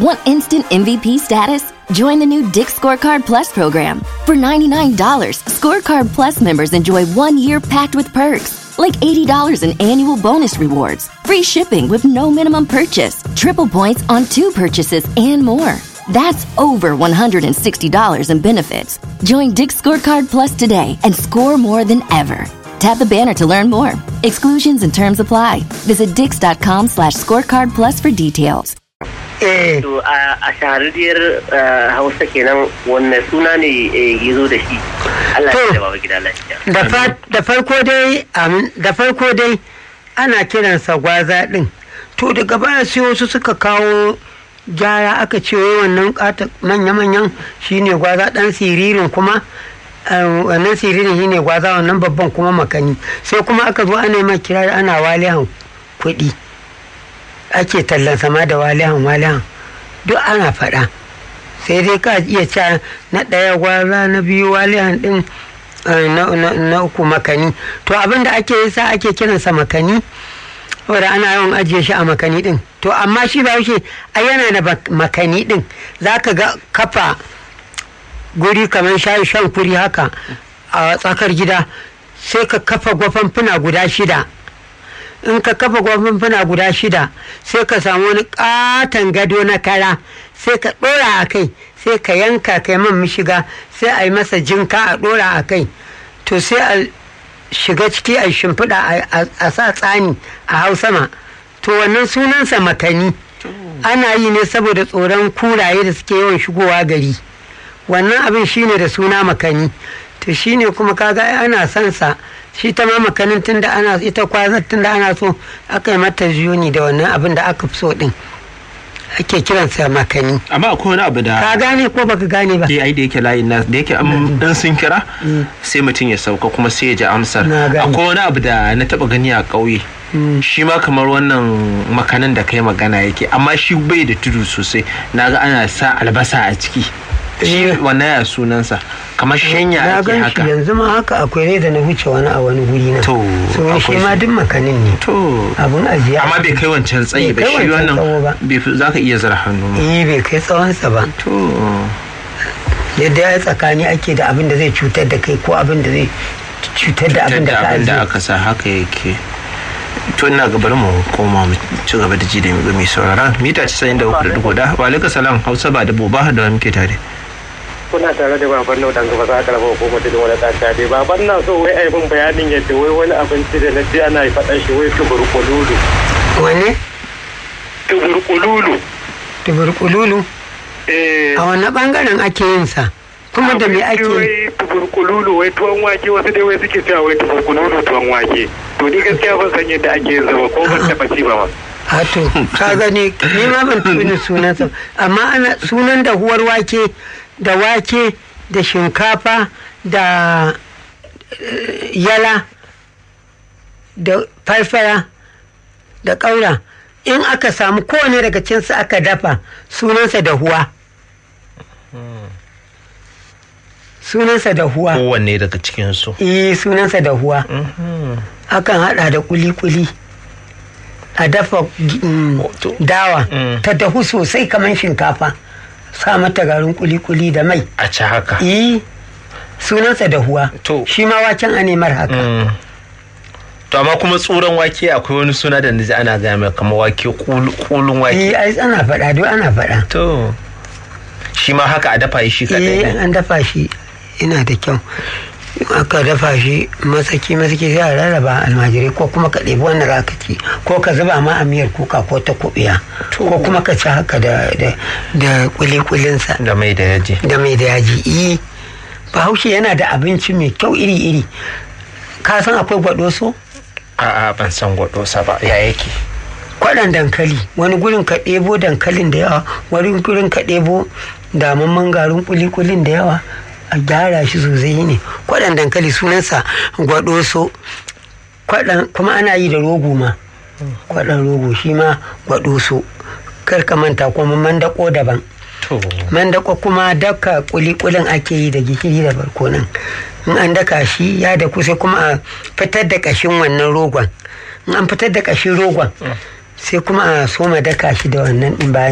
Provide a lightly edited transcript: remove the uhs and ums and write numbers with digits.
Want instant MVP status? Join the new Dick's Scorecard Plus program. For $99, Scorecard Plus members enjoy 1 year packed with perks, like $80 in annual bonus rewards, free shipping with no minimum purchase, triple points on 2 purchases, and more. That's over $160 in benefits. Join Dick's Scorecard Plus today and score more than ever. Tap the banner to learn more. Exclusions and terms apply. Visit dix.com/scorecard plus for details. To a shahararriyar Hausa kenan wannan suna ne gizo da shi. Allah ya ba gida lafiya. Da farko dai ana kiransa gwaza din. To daga baya sai wasu suka kawo gyara aka ce wannan manya-manyan shine gwaza dan siririn kuma wannan siririn shine gwaza wannan babban kuma makani. Sai kuma aka zo ana mai kirar ana walihan kuɗi. Ake tallan sama da walihan duk ana faɗa sai dai ka iya cewa na ɗaya gwaza na biyu walihan ɗin na uku makani. To abinda ake yi sa ake kiransa makani wadda ana yawan ajiye shi a makani ɗin. To amma shi ba shi ai yana da makani ɗin za ka ga kafa guri kamar shan kuri haka a tsakar gida sai ka kafa gwafamfuna guda 6. In ka kafa gwamfuna guda 6 sai ka samu wani katon gado na kara sai ka dora a kai sai ka yanka kai man mishiga sai a yi masa jinka a dora a kai to sai a shiga ciki a shimfiɗa a sa tsani a hau sama to wannan sunansa makani. Ana yi ne saboda tsoron kuraye da suke yawan shigowa gari, wannan abin shine da suna makani. To shine kuma kaga ana son sa shi ta ma makanin tunda ana ita kwazar tunda ana so aka yi mata jiyoni da wannan abin da aka fi so din ake kiransa makani. Amma akwai wani abu da ka gane ko baka gane ba? Ai da yake layin nas da yake dan sun kira sai mutum ya sauka kuma sai ya ji amsar. Akwai wani abu da na taba gani a ƙauye shi ma kamar wannan makanin da kai magana yake amma shi bai da tudu sosai, naga ana sa albasa a ciki. Shi wannan ya sunansa kamar shanya ake haka. Yanzu ma haka akwai ne da na wuce wani a wani guri na. To shi ma duk makanin ne. To abun ajiya. Amma bai kai wancan tsayi ba shi wannan za ka iya zara hannu. Bai kai tsawonsa ba. To yadda ya tsakani ake da abin da zai cutar da kai ko abin da zai cutar da abin da ka ajiye. Da aka sa haka yake. To ina ga bari mu koma mu ci gaba da ji da mai saurara mita 93.4. Wa alaikum salam Hausa ba da boba da muke tare. Kuna tare da baban nan dan gaba za ka raba ko mutum wani dan tare baban nan so wai ai mun bayanin yadda wai wani abinci da na ji ana faɗa shi wai tuburkululu. Wane? Tuburkululu. A wani bangaren ake yin sa kuma da me ake yi? Tuburkululu wai tuwon wake wasu dai wai suke cewa wai tuburkululu tuwon wake. To ni gaskiya ban san yadda ake yin zaba ko ban taɓa ci ba. Hato ka gani ni ma ban tuni sunansa amma ana sunan da huwar wake da wake da shinkafa da yala da farfara da ƙaura in aka samu kowane daga cinsu aka dafa sunansa da huwa. Sunansa da huwa. Kowanne daga cikinsu? Sunansa da huwa. Akan hada da kuli-kuli a dafa dawa ta dahu sosai kamar shinkafa. Sa mata garin kuli-kuli da mai a ci haka. Sunansa da huwa. Shi ma waken a nemar haka. To amma kuma tsoron wake akwai wani suna da naji ana gaya mai kamar wake kulun wake. Ai ana faɗa duk ana faɗa. To shi ma haka a dafa shi kaɗai. An dafa shi ina da kyau. Aka dafa shi masaki sai a rarraba almajirai ko kuma ka ɗebi wanda za ka ci ko ka zuba ma a miyar kuka ko ta kuɓiya ko kuma ka ci haka da kulikulinsa da mai da yaji. Bahaushe yana da abinci mai kyau iri-iri. Ka san akwai gwaɗoso? A'a ban san gwaɗosa ba, ya yake? Kwaɗan dankali wani gurin ka ɗebo dankalin da yawa wani gurin ka ɗebo damamman garin kulikulin da yawa a gyara shi sosai ne. Kwaɗan dankali sunansa gwaɗoso. Kwaɗan kuma ana yi da rogo ma. Kwaɗan rogo shi ma gwaɗoso. Kar ka manta kuma mandako daban. Mandako kuma daka kulikulin ake yi da gishiri da barkonan. In an daka shi ya da kusa kuma a fitar da kashin wannan rogon. In an fitar da kashin rogon sai kuma a soma daka shi da wannan ɗin bayan